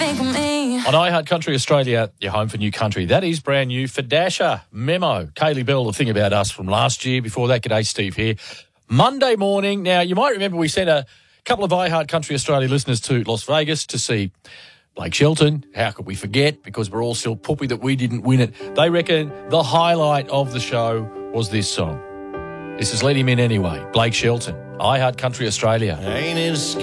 think of me. On iHeart Country Australia, your home for new country. That is brand new for Dasher. Memo. Kaylee Bell, the thing about us from last year. Before that, g'day, Steve here. Monday morning. Now, you might remember we sent a couple of iHeart Country Australia listeners to Las Vegas to see Blake Shelton. How could we forget? Because we're all still poopy that we didn't win it. They reckon the highlight of the show was this song. This is Let Him In Anyway. Blake Shelton. iHeart Country Australia. Ain't it